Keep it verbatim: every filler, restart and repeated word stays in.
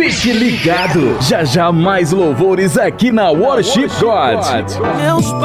Fique ligado, já já mais louvores aqui na Worship God.